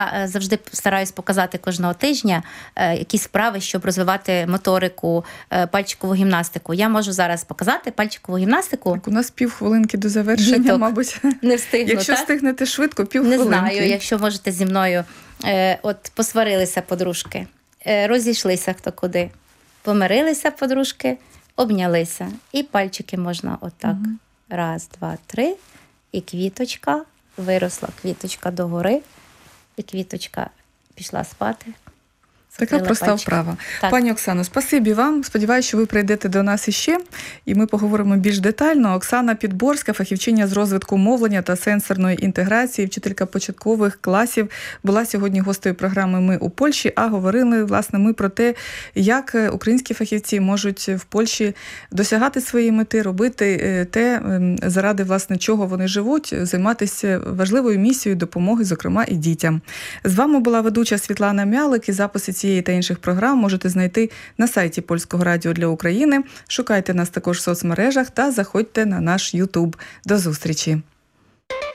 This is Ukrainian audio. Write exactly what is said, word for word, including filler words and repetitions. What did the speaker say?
Завжди стараюсь показати кожного тижня якісь вправи, щоб розвивати моторику, пальчикову гімнастику. Я можу зараз показати пальчикову гімнастику. Так, у нас півхвилинки до завершення, Діток. мабуть. Не встигну, Якщо так? встигнете швидко, півхвилинки. Не знаю, якщо можете зі мною. От посварилися подружки, розійшлися хто куди. Помирилися подружки, обнялися. І пальчики можна отак. Угу. Раз, два, три. І квіточка виросла, квіточка догори. І квіточка пішла спати. Така проста пальчик. вправа. Так. Пані Оксано, спасибі вам. Сподіваюся, що ви прийдете до нас іще, і ми поговоримо більш детально. Оксана Підборська, фахівчиня з розвитку мовлення та сенсорної інтеграції, вчителька початкових класів, була сьогодні гостею програми «Ми у Польщі», а говорили, власне, ми про те, як українські фахівці можуть в Польщі досягати своєї мети, робити те, заради, власне, чого вони живуть, займатися важливою місією допомоги, зокрема, і дітям. З вами була ведуча Світлана Мялик, і записи цієї та інших програм можете знайти на сайті Польського радіо для України. Шукайте нас також в соцмережах та заходьте на наш Ютуб. До зустрічі!